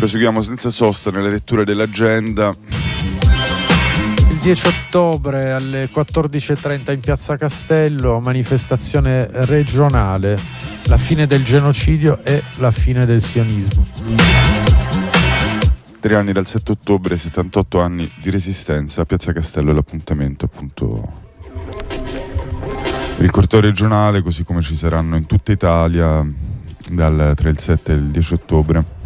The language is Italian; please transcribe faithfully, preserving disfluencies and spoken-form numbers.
Proseguiamo senza sosta nelle letture dell'agenda. Il dieci ottobre alle quattordici e trenta in Piazza Castello, manifestazione regionale, la fine del genocidio e la fine del sionismo. Tre anni dal sette ottobre, settantotto anni di resistenza. Piazza Castello è l'appuntamento, appunto, per il corteo regionale, così come ci saranno in tutta Italia dal, tra il sette e il dieci ottobre.